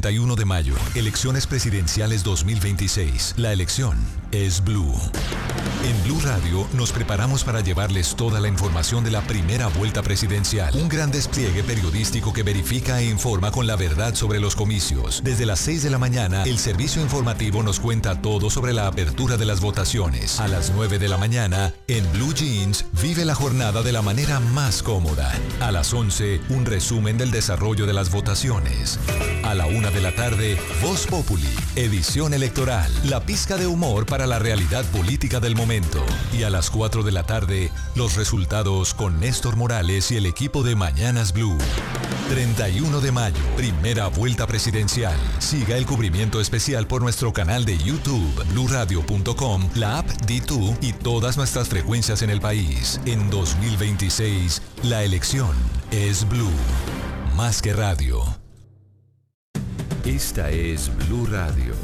31 de mayo, elecciones presidenciales 2026. La elección es Blue. En Blue Radio nos preparamos para llevarles toda la información de la primera vuelta presidencial. Un gran despliegue periodístico que verifica e informa con la verdad sobre los comicios. Desde las 6 de la mañana, el servicio informativo nos cuenta todo sobre la apertura de las votaciones. A las 9 de la mañana, en Blue Jeans, vive la jornada de la manera más cómoda. A las 11, un resumen del desarrollo de las votaciones. A la 1 de la tarde, Voz Populi, edición electoral, la pizca de humor para la realidad política del momento. Y a las 4 de la tarde, los resultados con Néstor Morales y el equipo de Mañanas Blue. 31 de mayo, primera vuelta presidencial. Siga el cubrimiento especial por nuestro canal de YouTube, bluradio.com, la app D2 y todas nuestras frecuencias en el país. En 2026, la elección es Blue. Más que radio. Esta es Blue Radio.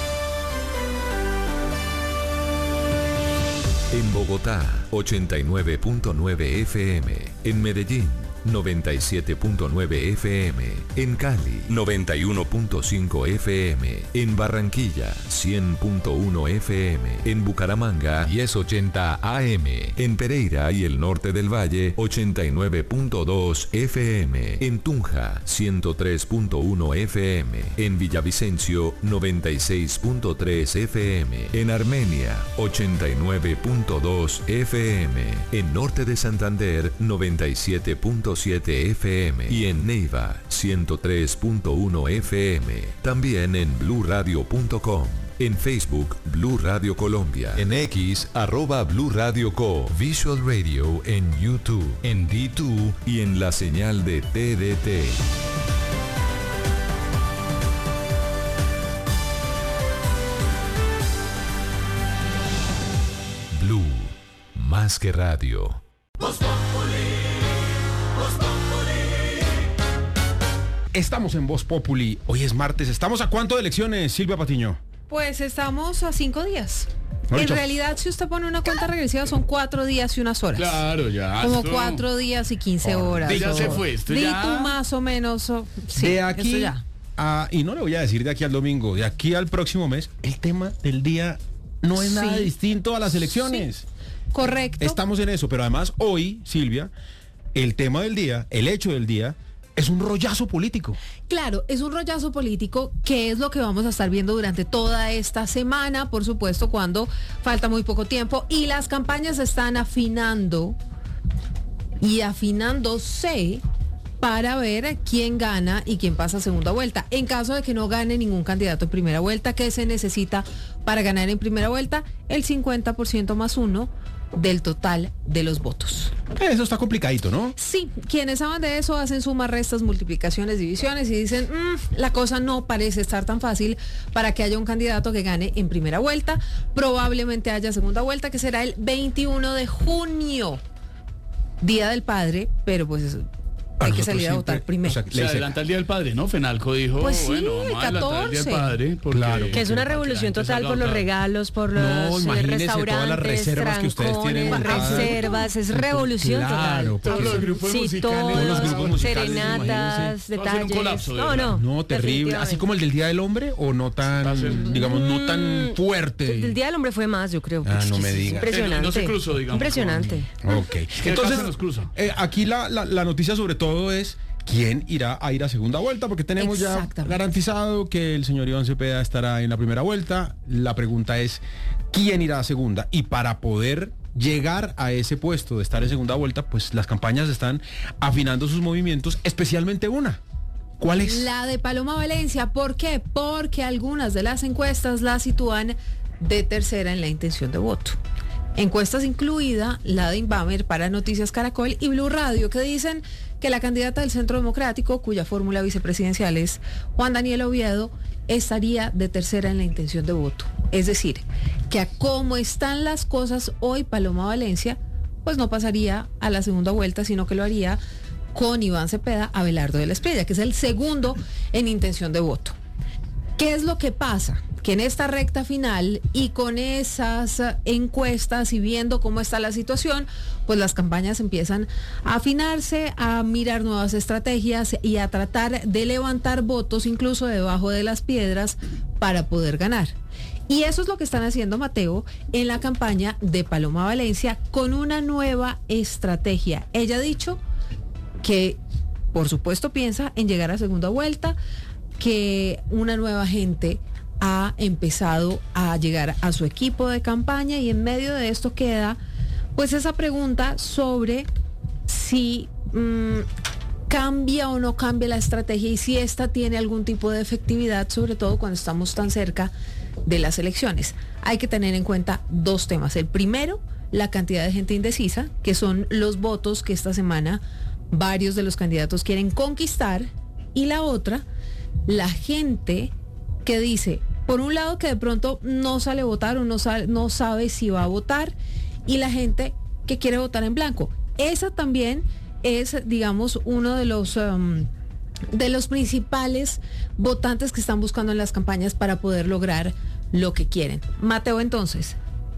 En Bogotá, 89.9 FM. En Medellín, 97.9 FM. En Cali, 91.5 FM. En Barranquilla, 100.1 FM. En Bucaramanga, 1080 AM. En Pereira y el norte del Valle, 89.2 FM. En Tunja, 103.1 FM. En Villavicencio, 96.3 FM. En Armenia, 89.2 FM. En norte de Santander, 97.7 FM y en Neiva 103.1 FM. También en bluradio.com. En Facebook, Blue Radio Colombia. En X, @Blue Radio Co. Visual Radio en YouTube. En D2 y en la señal de TDT. Blue, más que radio. Estamos en Voz Populi. Hoy es martes. ¿Estamos a cuánto de elecciones, Silvia Patiño? Pues estamos a 5 días. No, En realidad, si usted pone una cuenta regresiva, son 4 días y unas horas. Claro, ya. Como 4 días y 15 horas. Ya se fue, esto ya. Tú más o menos. Sí, de aquí esto ya. y no le voy a decir de aquí al domingo, de aquí al próximo mes, el tema del día no es nada Sí. distinto a las elecciones. Sí. Correcto. Estamos en eso, pero además hoy, Silvia, el tema del día, el hecho del día, es un rollazo político. Claro, es un rollazo político que es lo que vamos a estar viendo durante toda esta semana, por supuesto, cuando falta muy poco tiempo y las campañas se están afinando y afinándose para ver quién gana y quién pasa a segunda vuelta. En caso de que no gane ningún candidato en primera vuelta, ¿qué se necesita para ganar en primera vuelta? El 50% más 1 del total de los votos. Eso está complicadito, ¿no? Sí, quienes saben de eso hacen sumas, restas, multiplicaciones, divisiones y dicen, la cosa no parece estar tan fácil para que haya un candidato que gane en primera vuelta. Probablemente haya segunda vuelta, que será el 21 de junio, Día del Padre, pero pues hay que salir a votar primero. Se adelanta el Día del Padre, ¿no? Fenalco dijo, Pues sí, bueno, el vamos a adelantar el Día del 14. Padre. Porque, Claro. Que es una revolución total por los regalos, por los imagínese todas las restaurantes, reservas que ustedes tienen trancones, montadas. reservas, es revolución Claro, total. porque Todos los grupos Sí, musicales. Todos los grupos musicales, serenatas, Va a ser un detalles. colapso, de No, verdad. No, terrible. Así como el del Día del Hombre, o no Va a ser- tan, digamos, no tan fuerte. El Día del Hombre fue más, yo creo. Ah, no me Es diga. Impresionante. No se cruzó, digamos, Impresionante. Ok. que Entonces, casi nos cruza. aquí la noticia sobre todo es quién irá a ir a segunda vuelta, porque tenemos ya Exactamente. garantizado que el señor Iván Cepeda estará en la primera vuelta. La pregunta es, ¿quién irá a segunda? Y para poder llegar a ese puesto de estar en segunda vuelta, pues las campañas están afinando sus movimientos, especialmente una. ¿Cuál es? La de Paloma Valencia, ¿por qué? Porque algunas de las encuestas la sitúan de tercera en la intención de voto. Encuestas incluida la de Inbamer para Noticias Caracol y Blue Radio, que dicen que la candidata del Centro Democrático, cuya fórmula vicepresidencial es Juan Daniel Oviedo, estaría de tercera en la intención de voto. Es decir, que a cómo están las cosas hoy, Paloma Valencia, pues no pasaría a la segunda vuelta, sino que lo haría con Iván Cepeda, Abelardo de la Espriella, que es el segundo en intención de voto. ¿Qué es lo que pasa? que en esta recta final y con esas encuestas y viendo cómo está la situación, pues las campañas empiezan a afinarse, a mirar nuevas estrategias y a tratar de levantar votos incluso debajo de las piedras para poder ganar. Y eso es lo que están haciendo, Mateo, en la campaña de Paloma Valencia con una nueva estrategia. Ella ha dicho que, por supuesto, piensa en llegar a segunda vuelta, que una nueva gente ha empezado a llegar a su equipo de campaña y en medio de esto queda pues esa pregunta sobre si cambia o no cambia la estrategia y si esta tiene algún tipo de efectividad, sobre todo cuando estamos tan cerca de las elecciones. Hay que tener en cuenta dos temas. El primero, la cantidad de gente indecisa, que son los votos que esta semana varios de los candidatos quieren conquistar, y la otra, la gente que dice, por un lado, que de pronto no sale a votar o no sabe si va a votar, y la gente que quiere votar en blanco. Esa también es, digamos, uno de los principales votantes que están buscando en las campañas para poder lograr lo que quieren. Mateo, entonces,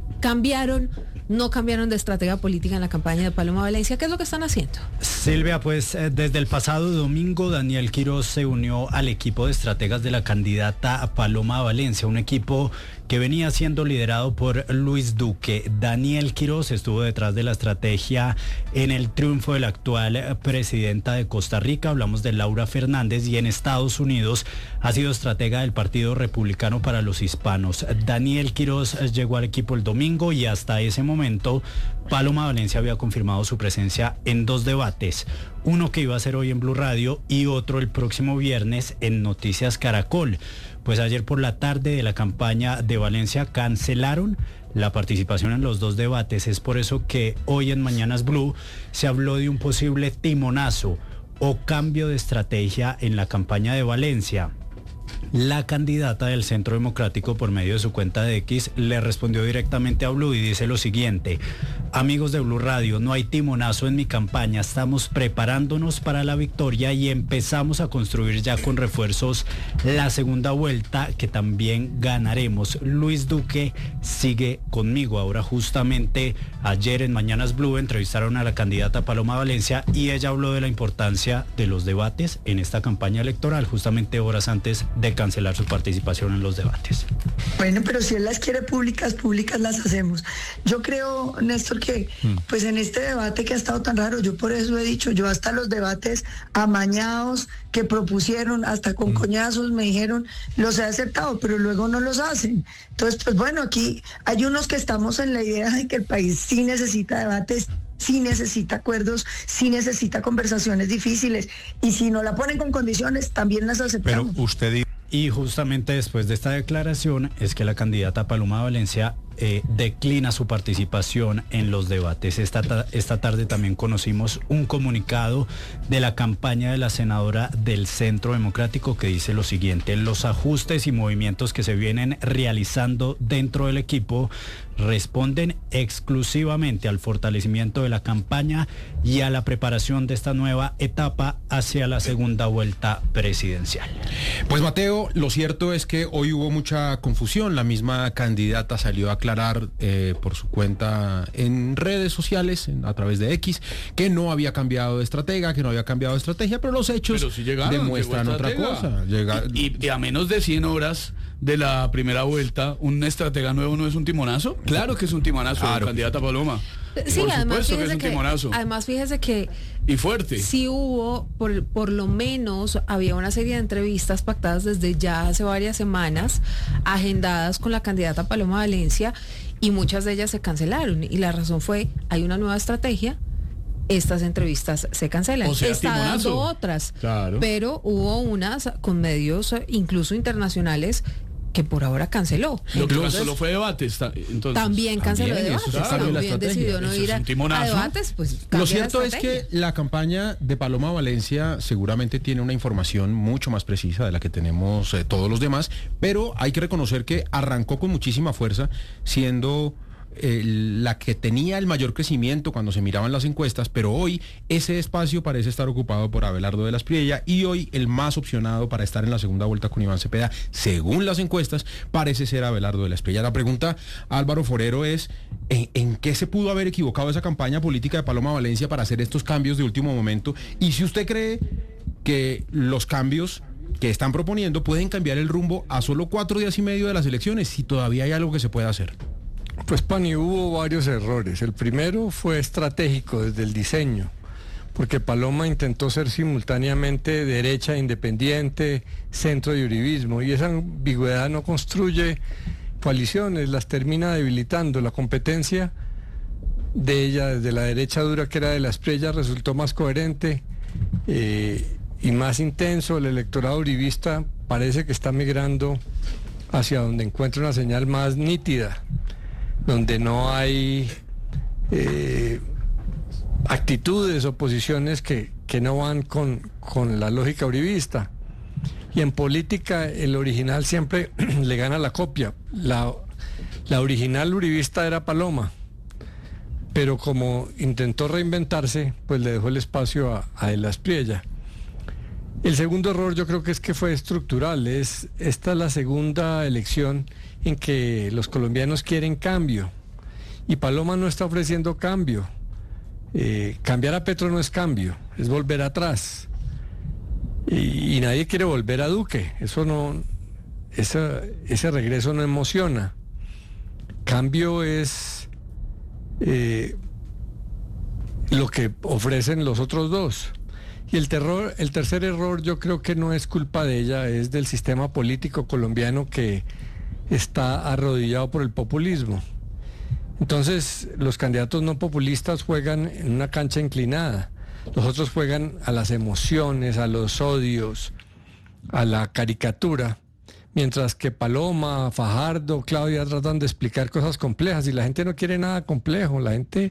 ¿no cambiaron de estrategia política en la campaña de Paloma Valencia? ¿Qué es lo que están haciendo? Silvia, pues desde el pasado domingo Daniel Quirós se unió al equipo de estrategas de la candidata Paloma Valencia, un equipo que venía siendo liderado por Luis Duque. Daniel Quirós estuvo detrás de la estrategia en el triunfo de la actual presidenta de Costa Rica, hablamos de Laura Fernández, y en Estados Unidos ha sido estratega del Partido Republicano para los Hispanos. Daniel Quirós llegó al equipo el domingo y hasta ese momento Paloma Valencia había confirmado su presencia en dos debates, uno que iba a ser hoy en Blue Radio y otro el próximo viernes en Noticias Caracol. Pues ayer por la tarde de la campaña de Valencia cancelaron la participación en los dos debates. Es por eso que hoy en Mañanas Blue se habló de un posible timonazo o cambio de estrategia en la campaña de Valencia. La candidata del Centro Democrático, por medio de su cuenta de X, le respondió directamente a Blue y dice lo siguiente: amigos de Blue Radio, no hay timonazo en mi campaña, estamos preparándonos para la victoria y empezamos a construir ya con refuerzos la segunda vuelta, que también ganaremos. Luis Duque sigue conmigo. Ahora, justamente ayer en Mañanas Blue entrevistaron a la candidata Paloma Valencia y ella habló de la importancia de los debates en esta campaña electoral, justamente horas antes de cancelar su participación en los debates. Bueno, pero si él las quiere públicas las hacemos. Yo creo, Néstor, que pues en este debate que ha estado tan raro, yo por eso he dicho, yo hasta los debates amañados que propusieron, hasta con coñazos me dijeron, los he aceptado, pero luego no los hacen. Entonces, pues bueno, aquí hay unos que estamos en la idea de que el país sí necesita debates, sí necesita acuerdos, sí necesita conversaciones difíciles, y si no la ponen con condiciones, también las aceptamos. Pero usted... Y justamente después de esta declaración es que la candidata Paloma Valencia declina su participación en los debates. Esta tarde también conocimos un comunicado de la campaña de la senadora del Centro Democrático que dice lo siguiente: los ajustes y movimientos que se vienen realizando dentro del equipo responden exclusivamente al fortalecimiento de la campaña y a la preparación de esta nueva etapa hacia la segunda vuelta presidencial. Pues Mateo, lo cierto es que hoy hubo mucha confusión. La misma candidata salió a aclarar por su cuenta en redes sociales, a través de X, que no había cambiado de estratega, que no había cambiado de estrategia, pero los hechos demuestran otra cosa. Y a menos de 100 horas de la primera vuelta, ¿un estratega nuevo no es un timonazo? Claro que es un timonazo, claro. Candidata Paloma. Sí, por además supuesto que es un timonazo. Además, fíjese que... Y fuerte. Sí hubo, por lo menos, había una serie de entrevistas pactadas desde ya hace varias semanas, agendadas con la candidata Paloma Valencia, y muchas de ellas se cancelaron. Y la razón fue, hay una nueva estrategia, estas entrevistas se cancelan. O sea, está timonazo. dando otras, claro. Pero hubo unas con medios incluso internacionales que por ahora canceló. Lo que canceló fue debates. Entonces, también canceló debates. También decidió no ir a debates. Pues, lo cierto es que la campaña de Paloma Valencia seguramente tiene una información mucho más precisa de la que tenemos todos los demás, pero hay que reconocer que arrancó con muchísima fuerza, siendo la que tenía el mayor crecimiento cuando se miraban las encuestas, pero hoy ese espacio parece estar ocupado por Abelardo de la Espriella, y hoy el más opcionado para estar en la segunda vuelta con Iván Cepeda, según las encuestas, parece ser Abelardo de la Espriella. La pregunta, Álvaro Forero, es ¿en qué se pudo haber equivocado esa campaña política de Paloma Valencia para hacer estos cambios de último momento? Y si usted cree que los cambios que están proponiendo pueden cambiar el rumbo a solo 4 días y medio de las elecciones, si todavía hay algo que se pueda hacer. Pues, Pani, hubo varios errores. El primero fue estratégico desde el diseño, porque Paloma intentó ser simultáneamente derecha independiente, centro y uribismo, y esa ambigüedad no construye coaliciones, las termina debilitando. La competencia de ella desde la derecha dura, que era de la Espriella, resultó más coherente y más intenso. El electorado uribista parece que está migrando hacia donde encuentra una señal más nítida, donde no hay actitudes o posiciones que no van con la lógica uribista. Y en política el original siempre le gana la copia. La original uribista era Paloma, pero como intentó reinventarse, pues le dejó el espacio a De la Espriella. El segundo error yo creo que fue estructural. Esta es la segunda elección en que los colombianos quieren cambio, y Paloma no está ofreciendo cambio. Cambiar a Petro no es cambio, es volver atrás. Y nadie quiere volver a Duque. Ese regreso no emociona. Cambio es lo que ofrecen los otros dos. Y el tercer error yo creo que no es culpa de ella, es del sistema político colombiano, que está arrodillado por el populismo. Entonces los candidatos no populistas juegan en una cancha inclinada. Los otros juegan a las emociones, a los odios, a la caricatura, mientras que Paloma, Fajardo, Claudia tratan de explicar cosas complejas, y la gente no quiere nada complejo. La gente...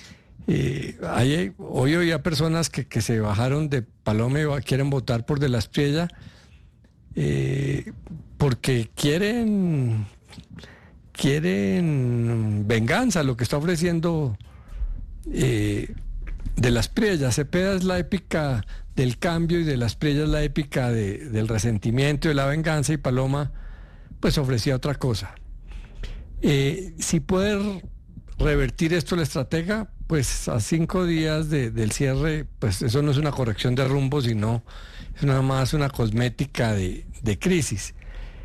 hoy oía personas que se bajaron de Paloma y quieren votar por De la Espriella porque quieren venganza. Lo que está ofreciendo De la Espriella. Cepeda es la épica del cambio y De la Espriella es la épica del resentimiento y de la venganza, y Paloma pues ofrecía otra cosa. Si puede revertir esto el estratega, pues a 5 días del cierre, pues eso no es una corrección de rumbo, sino es nada más una cosmética de crisis.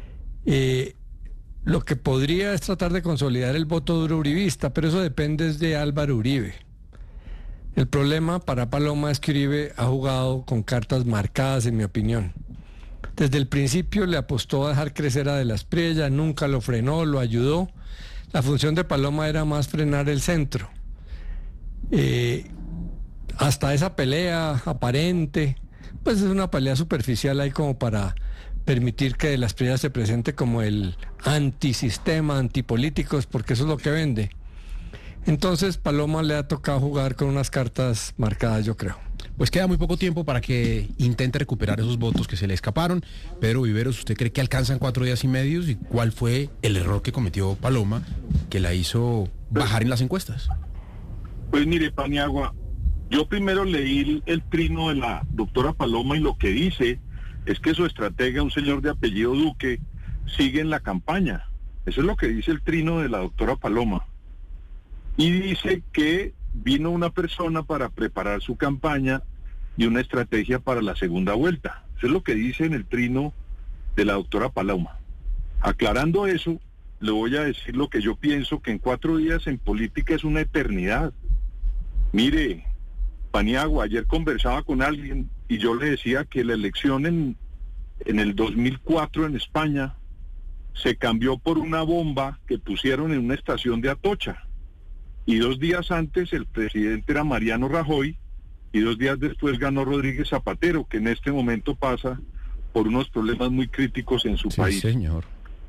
Lo que podría es tratar de consolidar el voto duro uribista, pero eso depende de Álvaro Uribe. El problema para Paloma es que Uribe ha jugado con cartas marcadas, en mi opinión. Desde el principio le apostó a dejar crecer a De la Espriella, nunca lo frenó, lo ayudó. La función de Paloma era más frenar el centro. Hasta esa pelea aparente, pues es una pelea superficial ahí como para permitir que De la Espriella se presente como el antisistema, antipolíticos, porque eso es lo que vende. Entonces Paloma le ha tocado jugar con unas cartas marcadas, yo creo. Pues queda muy poco tiempo para que intente recuperar esos votos que se le escaparon. Pedro Viveros, ¿usted cree que alcanzan 4 días y medio? ¿Y cuál fue el error que cometió Paloma que la hizo bajar en las encuestas? Pues mire, Paniagua, yo primero leí el trino de la doctora Paloma, y lo que dice es que su estratega, un señor de apellido Duque, sigue en la campaña. Eso es lo que dice el trino de la doctora Paloma. Y dice que vino una persona para preparar su campaña y una estrategia para la segunda vuelta. Eso es lo que dice en el trino de la doctora Paloma. Aclarando eso, le voy a decir lo que yo pienso, que en 4 días en política es una eternidad. Mire, Paniagua, ayer conversaba con alguien y yo le decía que la elección en el 2004 en España se cambió por una bomba que pusieron en una estación de Atocha. Y 2 días antes el presidente era Mariano Rajoy, y 2 días después ganó Rodríguez Zapatero, que en este momento pasa por unos problemas muy críticos en su país. Sí, señor.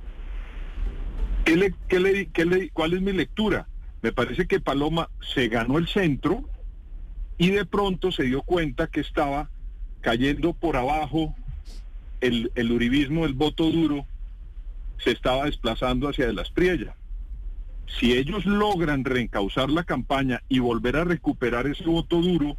¿Cuál es mi lectura? Me parece que Paloma se ganó el centro y de pronto se dio cuenta que estaba cayendo por abajo el uribismo, el voto duro, se estaba desplazando hacia De la Espriella. si ellos logran reencauzar la campaña y volver a recuperar ese voto duro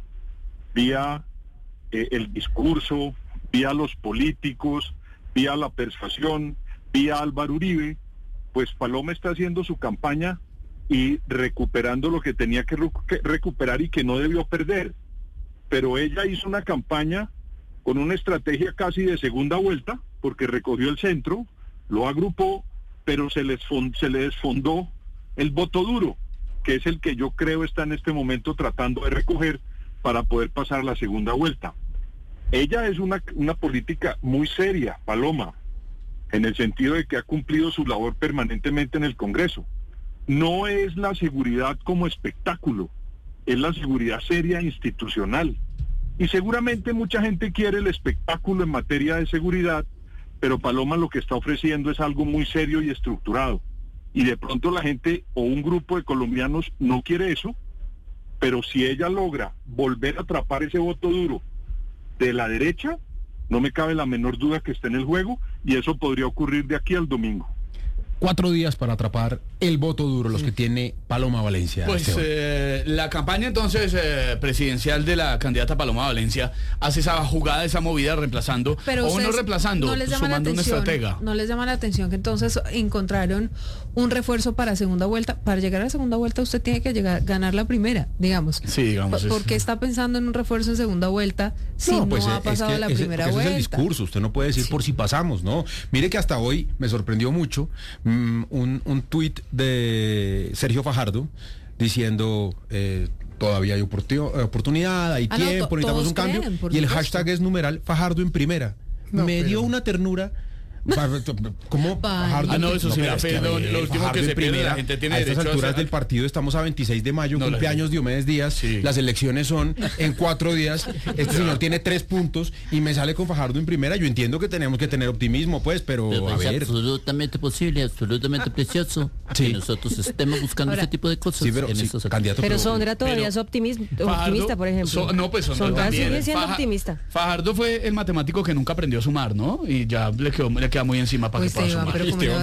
vía el discurso, vía los políticos, vía la persuasión, vía Álvaro Uribe, pues Paloma está haciendo su campaña y recuperando lo que tenía que recuperar y que no debió perder. Pero ella hizo una campaña con una estrategia casi de segunda vuelta, porque recogió el centro, lo agrupó, pero se le desfondó el voto duro, que es el que yo creo está en este momento tratando de recoger para poder pasar la segunda vuelta. Ella es una política muy seria, Paloma, en el sentido de que ha cumplido su labor permanentemente en el Congreso. No es la seguridad como espectáculo, es la seguridad seria e institucional. Y seguramente mucha gente quiere el espectáculo en materia de seguridad, pero Paloma lo que está ofreciendo es algo muy serio y estructurado. Y de pronto la gente o un grupo de colombianos no quiere eso, pero si ella logra volver a atrapar ese voto duro de la derecha, no me cabe la menor duda que esté en el juego, y eso podría ocurrir de aquí al domingo. 4 días para atrapar el voto duro, los que tiene Paloma Valencia. Pues la campaña entonces presidencial de la candidata Paloma Valencia hace esa jugada, esa movida reemplazando, pero o no reemplazando, sumando una estratega. ¿No les llama la atención que entonces encontraron un refuerzo para segunda vuelta? Para llegar a la segunda vuelta usted tiene que ganar la primera, digamos. Sí, digamos. ¿Por qué está pensando en un refuerzo en segunda vuelta si no ha pasado la primera vuelta? Ese es el discurso, usted no puede decir por si pasamos, ¿no? Mire que hasta hoy me sorprendió mucho un tuit de Sergio Fajardo diciendo todavía hay oportunidad, hay tiempo, necesitamos un cambio, y el hashtag es numeral Fajardo en primera. Me dio una ternura. ¿Cómo? Fajardo? No, eso sí, lo último que se pierde, la gente tiene derecho a estas alturas del partido, estamos a 26 de mayo, cumpleaños Diomedes Díaz, las elecciones son en 4 días, este señor tiene 3 puntos y me sale con Fajardo en primera. Yo entiendo que tenemos que tener optimismo, pero a ver. Es absolutamente posible, absolutamente precioso que nosotros estemos buscando ese tipo de cosas. Sí, pero Sondra todavía es optimista, por ejemplo. No, pues Sondra sigue siendo optimista. Fajardo fue el matemático que nunca aprendió a sumar, ¿no? Y ya le queda muy encima para que pueda sumar.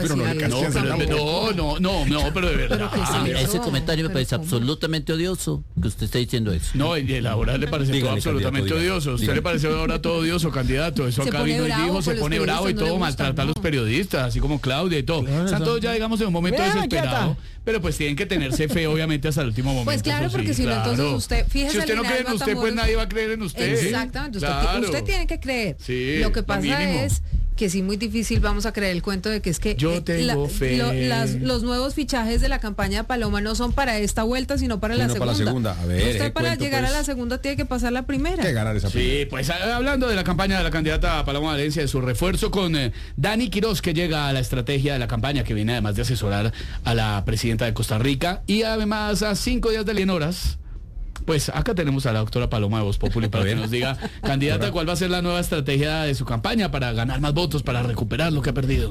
Pero de verdad. Ese comentario me parece absolutamente odioso, que usted esté diciendo eso. No, y ahora le parece todo absolutamente odioso. ¿Usted le parece ahora todo odioso, candidato? Eso acá vino y dijo, se pone bravo y todo, maltrata a los periodistas, así como Claudia y todo. Están todos ya, digamos, en un momento desesperado, pero pues tienen que tenerse fe, obviamente, hasta el último momento. Pues claro, porque si no, entonces usted, fíjese. Si usted no cree en usted, pues nadie va a creer en usted. Exactamente, usted tiene que creer. Lo que pasa es que sí, muy difícil vamos a creer el cuento de que es que yo tengo fe. Los nuevos fichajes de la campaña de Paloma no son para esta vuelta, sino para la segunda. A ver, usted para llegar a la segunda tiene que pasar la primera. Que ganar esa primera. Sí, pues hablando de la campaña de la candidata Paloma Valencia, de su refuerzo con Dani Quirós, que llega a la estrategia de la campaña, que viene además de asesorar a la presidenta de Costa Rica, y además a 5 días de Lienoras. Pues acá tenemos a la doctora Paloma de Voz Populi para que nos diga, candidata, ¿cuál va a ser la nueva estrategia de su campaña para ganar más votos, para recuperar lo que ha perdido?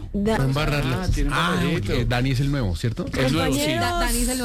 Dani es el nuevo, ¿cierto? El nuevo, sí. Dani es el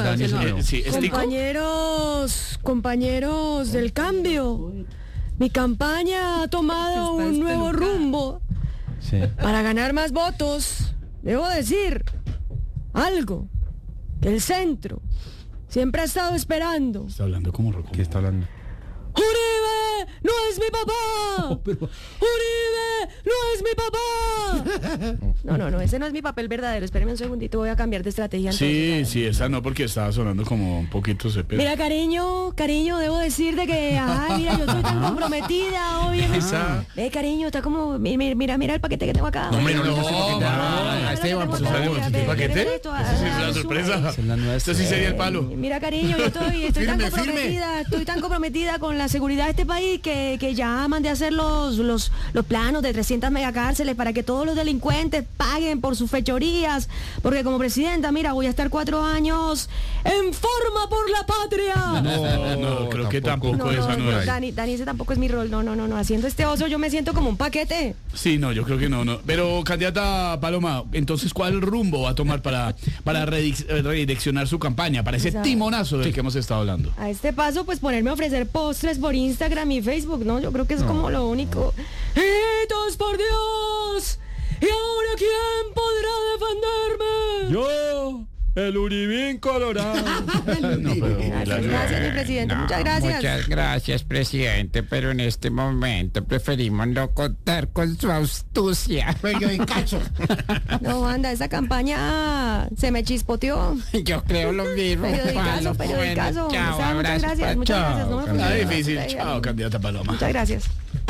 nuevo. Compañeros del cambio, mi campaña ha tomado un nuevo rumbo. Sí. Para ganar más votos, debo decir algo, que el centro siempre ha estado esperando. Está hablando como Rocco. ¿Qué está hablando? ¡Uribe no es mi papá! ¡Uribe no es mi papá! No, ese no es mi papel verdadero. Espéreme un segundito, voy a cambiar de estrategia. Sí, esa no, porque estaba sonando como un poquito cepillo. Mira, cariño, debo decirte que, mira, yo estoy tan comprometida, obviamente. Cariño, está como, mira el paquete que tengo acá. No, Esteban, por favor. ¿El paquete? Esa sí es la sorpresa. Esto sí sería el palo. Mira, cariño, yo estoy tan comprometida con la seguridad de este país que ya mandé a hacer los planos de 300 megacárceles para que todos los delincuentes paguen por sus fechorías, porque como presidenta, mira, voy a estar 4 años en forma por la patria. No, creo que tampoco esa no es. Dani, ese tampoco es mi rol. No, haciendo este oso yo me siento como un paquete. Sí, no, yo creo que no. Pero, candidata Paloma, entonces, ¿cuál rumbo va a tomar para redireccionar su campaña, para ese timonazo del que hemos estado hablando? A este paso, pues ponerme a ofrecer postres por Instagram y Facebook, ¿no? Yo creo que es como lo único. ¡Hitos, por Dios! ¿Y ahora quién podrá defenderme? ¡Yo! El Uribín Colorado. Gracias, mi presidente. Muchas gracias. Muchas gracias, presidente, pero en este momento preferimos no contar con su astucia. No, anda, esa campaña se me chispoteó. Yo creo lo mismo. Periodicazo. Bueno, chao, O sea, muchas gracias. Muchas gracias. No me Está puedo- difícil. Chao, candidata Paloma. Muchas gracias.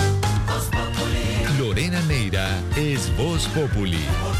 Lorena Neira es Voz Populi.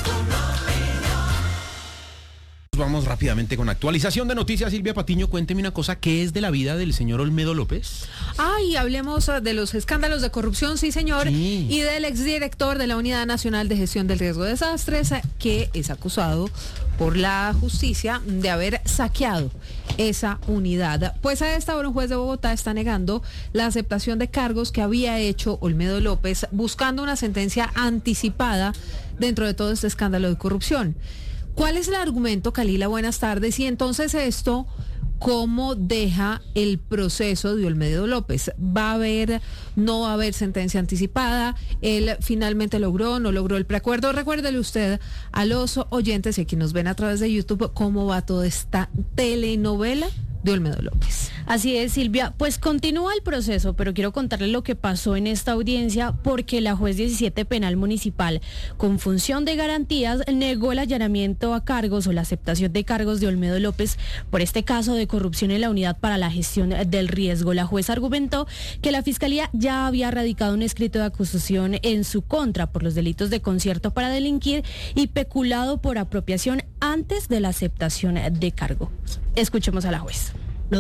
Vamos rápidamente con actualización de noticias. Silvia Patiño, cuénteme una cosa, ¿qué es de la vida del señor Olmedo López? Ay, hablemos de los escándalos de corrupción, sí señor, Sí. y del exdirector de la Unidad Nacional de Gestión del Riesgo de Desastres, que es acusado por la justicia de haber saqueado esa unidad. Pues a esta hora un juez de Bogotá está negando la aceptación de cargos que había hecho Olmedo López, buscando una sentencia anticipada dentro de todo este escándalo de corrupción. ¿Cuál es el argumento, Kalila? Buenas tardes. Y entonces esto, ¿cómo deja el proceso de Olmedo López? ¿Va a haber, no va a haber sentencia anticipada? ¿Él finalmente logró, no logró el preacuerdo? Recuérdele usted a los oyentes y a quienes nos ven a través de YouTube cómo va toda esta telenovela de Olmedo López. Así es, Silvia. Pues continúa el proceso, pero quiero contarles lo que pasó en esta audiencia porque la juez 17 penal municipal, con función de garantías, negó el allanamiento a cargos o la aceptación de cargos de Olmedo López por este caso de corrupción en la unidad para la gestión del riesgo. La juez argumentó que la fiscalía ya había radicado un escrito de acusación en su contra por los delitos de concierto para delinquir y peculado por apropiación antes de la aceptación de cargo. Escuchemos a la juez.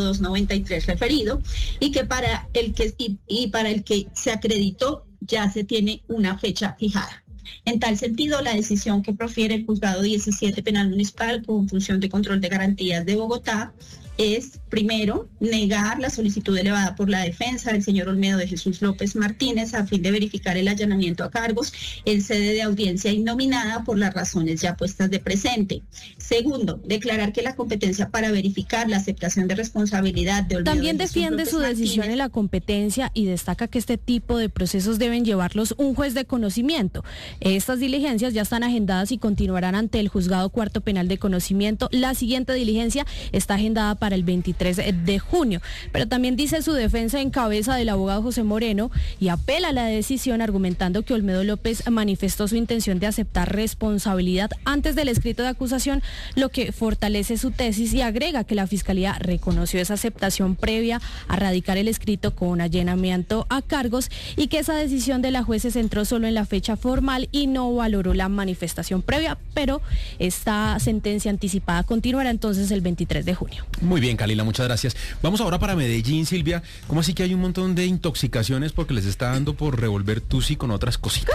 293 referido y que para el que para el que se acreditó ya se tiene una fecha fijada. En tal sentido, la decisión que profiere el juzgado 17 penal municipal con función de control de garantías de Bogotá es, primero, negar la solicitud elevada por la defensa del señor Olmedo de Jesús López Martínez a fin de verificar el allanamiento a cargos en sede de audiencia innominada por las razones ya puestas de presente. Segundo, declarar que la competencia para verificar la aceptación de responsabilidad de Olmedo También de Jesús defiende López su decisión Martínez en la competencia y destaca que este tipo de procesos deben llevarlos un juez de conocimiento. Estas diligencias ya están agendadas y continuarán ante el juzgado cuarto penal de conocimiento. La siguiente diligencia está agendada para el 23 de junio. Pero también dice su defensa en cabeza del abogado José Moreno y apela a la decisión argumentando que Olmedo López manifestó su intención de aceptar responsabilidad antes del escrito de acusación, lo que fortalece su tesis y agrega que la Fiscalía reconoció esa aceptación previa a radicar el escrito con allanamiento a cargos y que esa decisión de la juez se centró solo en la fecha formal y no valoró la manifestación previa, pero esta sentencia anticipada continuará entonces el 23 de junio. Muy bien, Kalila, muchas gracias. Vamos ahora para Medellín, Silvia. ¿Cómo así que hay un montón de intoxicaciones porque les está dando por revolver tusi con otras cositas?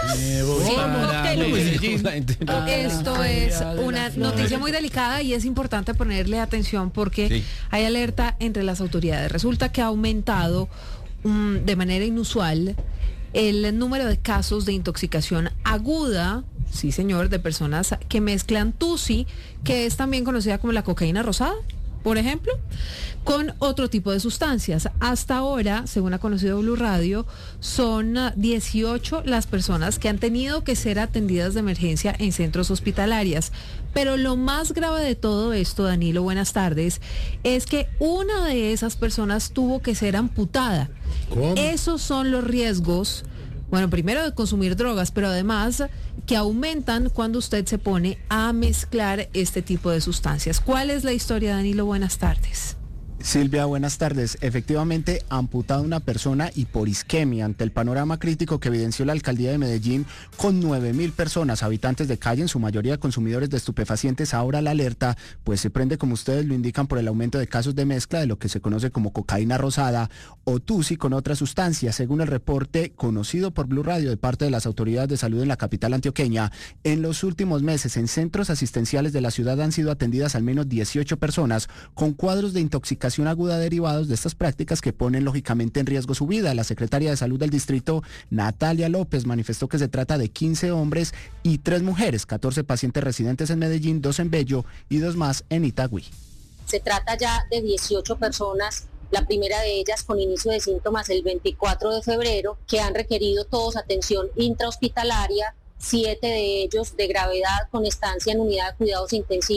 Esto es una noticia muy delicada y es importante ponerle atención porque hay alerta entre las autoridades. Resulta que ha aumentado de manera inusual el número de casos de intoxicación aguda, sí señor, de personas que mezclan tusi, que es también conocida como la cocaína rosada, por ejemplo, con otro tipo de sustancias. Hasta ahora, según ha conocido Blue Radio, son 18 las personas que han tenido que ser atendidas de emergencia en centros hospitalarios. Pero lo más grave de todo esto, Danilo, buenas tardes, es que una de esas personas tuvo que ser amputada. ¿Cómo? Esos son los riesgos, bueno, primero de consumir drogas, pero además que aumentan cuando usted se pone a mezclar este tipo de sustancias. ¿Cuál es la historia, Danilo? Buenas tardes. Silvia, buenas tardes. Efectivamente, amputada una persona y por isquemia ante el panorama crítico que evidenció la alcaldía de Medellín con 9.000 personas, habitantes de calle, en su mayoría consumidores de estupefacientes. Ahora la alerta pues se prende, como ustedes lo indican, por el aumento de casos de mezcla de lo que se conoce como cocaína rosada o tusi con otras sustancias. Según el reporte conocido por Blue Radio de parte de las autoridades de salud en la capital antioqueña, en los últimos meses en centros asistenciales de la ciudad han sido atendidas al menos 18 personas con cuadros de intoxicación aguda derivados de estas prácticas que ponen lógicamente en riesgo su vida. La secretaria de salud del distrito, Natalia López, manifestó que se trata de 15 hombres y 3 mujeres, 14 pacientes residentes en Medellín, 2 en Bello y 2 más en Itagüí. Se trata ya de 18 personas, la primera de ellas con inicio de síntomas el 24 de febrero, que han requerido todos atención intrahospitalaria, 7 de ellos de gravedad con estancia en unidad de cuidados intensivos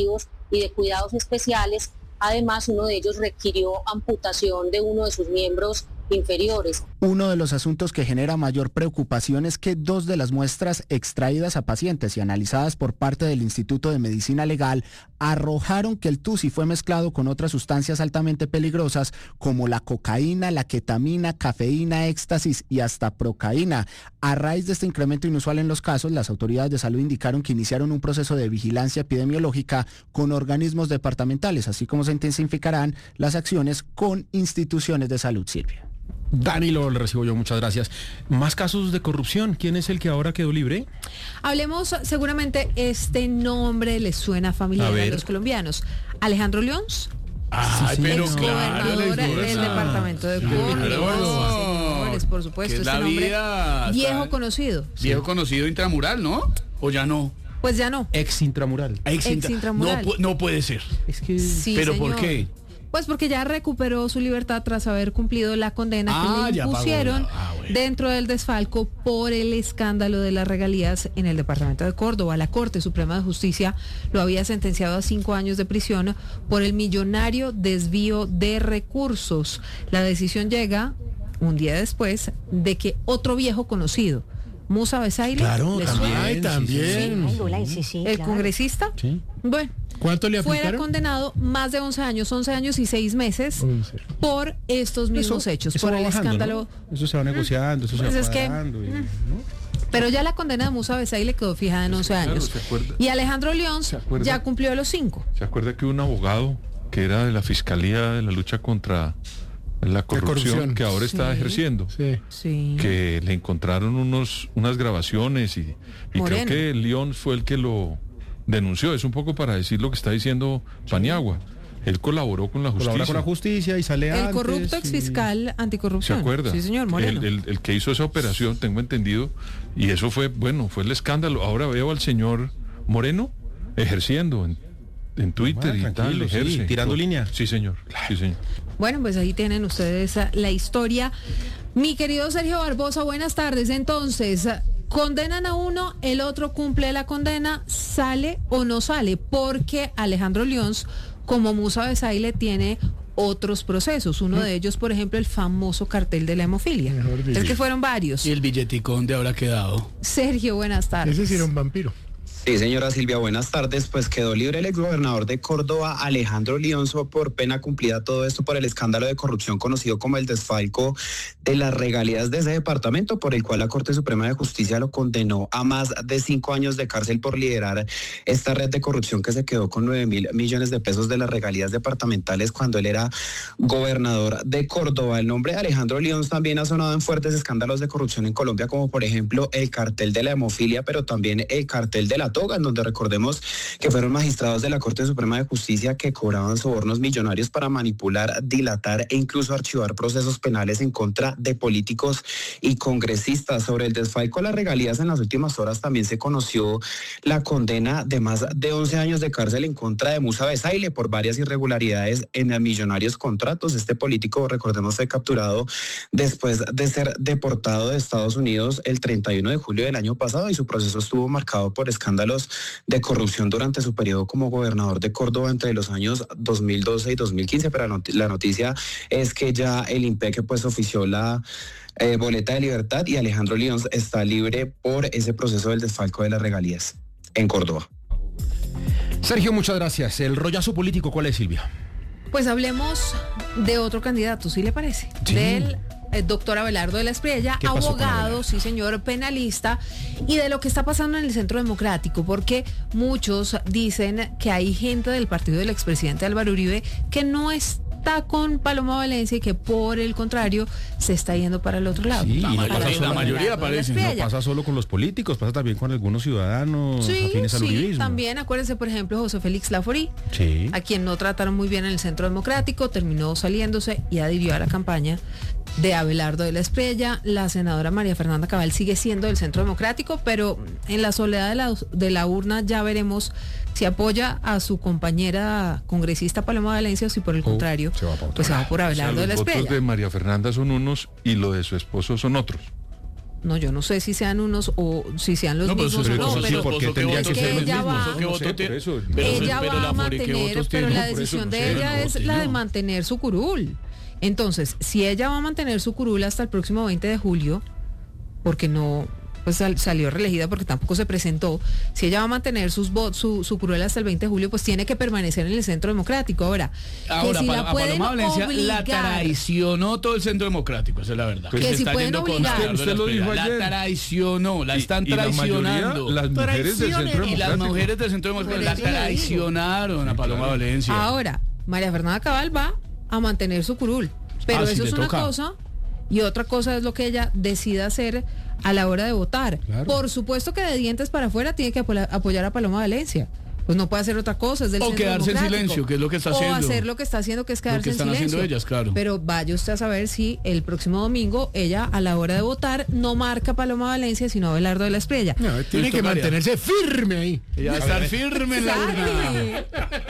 y de cuidados especiales. Además, uno de ellos requirió amputación de uno de sus miembros inferiores. Uno de los asuntos que genera mayor preocupación es que 2 de las muestras extraídas a pacientes y analizadas por parte del Instituto de Medicina Legal arrojaron que el tusi fue mezclado con otras sustancias altamente peligrosas como la cocaína, la ketamina, cafeína, éxtasis y hasta procaína. A raíz de este incremento inusual en los casos, las autoridades de salud indicaron que iniciaron un proceso de vigilancia epidemiológica con organismos departamentales, así como se intensificarán las acciones con instituciones de salud, Silvia. Danilo, le recibo yo, muchas gracias. Más casos de corrupción. ¿Quién es el que ahora quedó libre? Hablemos, seguramente este nombre les suena familiar a los colombianos. Alejandro Lyons. Ay, sí, pero gobernador del departamento de Córdoba. Señores, por supuesto, este nombre viejo conocido. Viejo conocido intramural, ¿no? ¿O ya no? Pues ya no. Ex intramural. No puede ser. Es que... Sí, ¿pero señor. por qué? Pues porque ya recuperó su libertad tras haber cumplido la condena que le impusieron dentro del desfalco por el escándalo de las regalías en el departamento de Córdoba. La Corte Suprema de Justicia lo había sentenciado a 5 años de prisión por el millonario desvío de recursos. La decisión llega un día después de que otro viejo conocido, Musa Besaile, claro, también. El congresista, bueno, ¿cuánto le aplicaron? Fuera condenado más de 11 años y 6 meses por estos mismos hechos, por el escándalo. ¿No? Eso se va negociando, eso pues se va pagando. Pero ya la condena de Musa Besaile quedó fijada en 11 años. Y Alejandro Lyons ya cumplió los 5. ¿Se acuerda que un abogado que era de la Fiscalía de la lucha contra la corrupción que ahora está ejerciendo, que le encontraron unas grabaciones y creo que Lyons fue el que lo denunció? Es un poco para decir lo que está diciendo Paniagua. Él colaboró con la justicia. Colabora con la justicia y sale antes. El corrupto exfiscal anticorrupción. ¿Se acuerda? Sí, señor, Moreno. El que hizo esa operación, tengo entendido, y eso fue el escándalo. Ahora veo al señor Moreno ejerciendo en Twitter y tal, ejerce. Tirando línea. Sí, señor. Sí, señor. Bueno, pues ahí tienen ustedes la historia. Mi querido Sergio Barbosa, buenas tardes. Entonces, condenan a uno, el otro cumple la condena, ¿sale o no sale? Porque Alejandro Lyons, como Musa Besaile, tiene otros procesos. Uno de ellos, por ejemplo, el famoso cartel de la hemofilia. Es que fueron varios. ¿Y el billeticón de habrá quedado? Sergio, buenas tardes. Ese sí era un vampiro. Sí, señora Silvia, buenas tardes. Pues quedó libre el exgobernador de Córdoba, Alejandro Lyons, por pena cumplida, todo esto por el escándalo de corrupción conocido como el desfalco de las regalías de ese departamento, por el cual la Corte Suprema de Justicia lo condenó a más de 5 años de cárcel por liderar esta red de corrupción que se quedó con 9.000 millones de pesos de las regalías departamentales cuando él era gobernador de Córdoba. El nombre de Alejandro Lyons también ha sonado en fuertes escándalos de corrupción en Colombia, como por ejemplo el cartel de la hemofilia, pero también el cartel de la toga, en donde recordemos que fueron magistrados de la Corte Suprema de Justicia que cobraban sobornos millonarios para manipular, dilatar e incluso archivar procesos penales en contra de políticos y congresistas. Sobre el desfalco de las regalías, en las últimas horas también se conoció la condena de más de 11 años de cárcel en contra de Musa Besaile por varias irregularidades en millonarios contratos. Este político, recordemos, fue capturado después de ser deportado de Estados Unidos el 31 de julio del año pasado y su proceso estuvo marcado por escándalos de corrupción durante su periodo como gobernador de Córdoba entre los años 2012 y 2015, pero la noticia es que ya el IMPEC pues ofició la boleta de libertad y Alejandro Lyons está libre por ese proceso del desfalco de las regalías en Córdoba. Sergio, muchas gracias. ¿El rollazo político cuál es, Silvia? Pues hablemos de otro candidato, ¿sí le parece? Sí. Del doctor Abelardo de la Espriella, abogado, sí señor, penalista, y de lo que está pasando en el Centro Democrático, porque muchos dicen que hay gente del partido del expresidente Álvaro Uribe que no está con Paloma Valencia y que por el contrario se está yendo para el otro lado. Sí, la mayoría parece. No pasa solo con los políticos, pasa también con algunos ciudadanos afines al uribismo. También acuérdense, por ejemplo, José Félix Laforí, a quien no trataron muy bien en el Centro Democrático, terminó saliéndose y adhirió a la campaña de Abelardo de la Espriella. La senadora María Fernanda Cabal sigue siendo del Centro Democrático, pero en la soledad de la urna ya veremos si apoya a su compañera congresista Paloma Valencia o si por el contrario se va por Abelardo de la Espriella. Los votos de María Fernanda son unos y lo de su esposo son otros. No, yo no sé si sean unos o si sean los mismos o no, pero porque tendría que ser ella va a mantener, pero la decisión de ella es la de mantener su curul. Entonces, si ella va a mantener su curul hasta el próximo 20 de julio, porque no, pues salió reelegida porque tampoco se presentó, si ella va a mantener su curul hasta el 20 de julio, pues tiene que permanecer en el Centro Democrático. Ahora que si la pueden Paloma Valencia obligar, la traicionó todo el Centro Democrático, esa es la verdad. Pues que si pueden obligar, usted lo dijo ayer. La traicionó, la están traicionando. Las mujeres del Centro Democrático. Y las mujeres del Centro Democrático la traicionaron a Paloma Valencia. Ahora, María Fernanda Cabal va a mantener su curul, pero eso es una cosa, y otra cosa es lo que ella decida hacer a la hora de votar. Claro. Por supuesto que de dientes para afuera tiene que apoyar a Paloma Valencia. Pues no puede hacer otra cosa, es del o quedarse en silencio, que es lo que está haciendo. O hacer lo que está haciendo, que es quedarse en silencio. Haciendo ellas, claro. Pero vaya usted a saber si el próximo domingo ella a la hora de votar no marca a Paloma Valencia, sino a Abelardo de la Espriella. No, tiene que mantenerse firme ahí. Ella va a estar firme en la urna.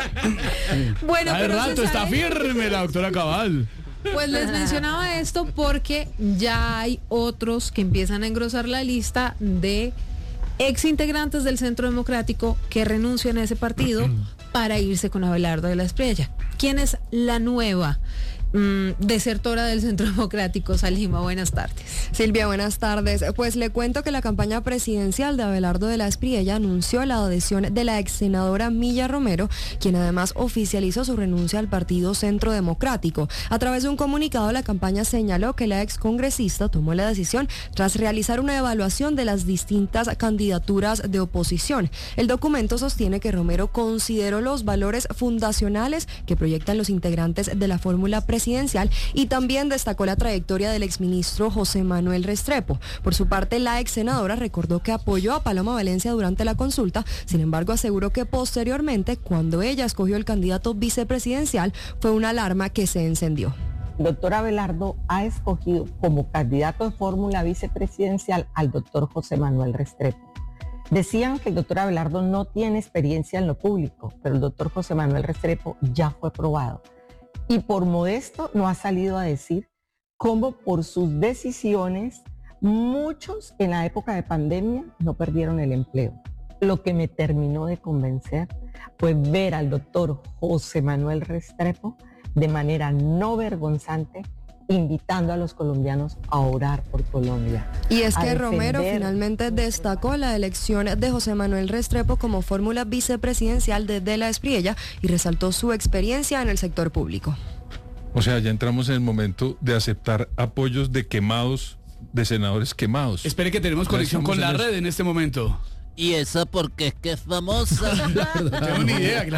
Bueno, al rato está firme la doctora Cabal. Pues les mencionaba esto porque ya hay otros que empiezan a engrosar la lista de ex integrantes del Centro Democrático que renuncian a ese partido para irse con Abelardo de la Espriella. ¿Quién es la nueva desertora del Centro Democrático? Salima, buenas tardes. Silvia, buenas tardes. Pues le cuento que la campaña presidencial de Abelardo de la Espriella anunció la adhesión de la ex senadora Milla Romero, quien además oficializó su renuncia al partido Centro Democrático. A través de un comunicado, la campaña señaló que la ex congresista tomó la decisión tras realizar una evaluación de las distintas candidaturas de oposición. El documento sostiene que Romero consideró los valores fundacionales que proyectan los integrantes de la fórmula presidencial y también destacó la trayectoria del exministro José Manuel Restrepo. Por su parte, la ex senadora recordó que apoyó a Paloma Valencia durante la consulta, sin embargo aseguró que posteriormente, cuando ella escogió el candidato vicepresidencial, fue una alarma que se encendió. El doctor Abelardo ha escogido como candidato de fórmula vicepresidencial al doctor José Manuel Restrepo. Decían que el doctor Abelardo no tiene experiencia en lo público, pero el doctor José Manuel Restrepo ya fue probado. Y por modesto no ha salido a decir cómo por sus decisiones muchos en la época de pandemia no perdieron el empleo. Lo que me terminó de convencer fue ver al doctor José Manuel Restrepo de manera no vergonzante invitando a los colombianos a orar por Colombia. Y es que Romero finalmente destacó la elección de José Manuel Restrepo como fórmula vicepresidencial de la Espriella y resaltó su experiencia en el sector público. O sea, ya entramos en el momento de aceptar apoyos de quemados, de senadores quemados. Espere que tenemos conexión con la red en este momento. ¿Y esa porque es que es famosa? No tengo ni idea.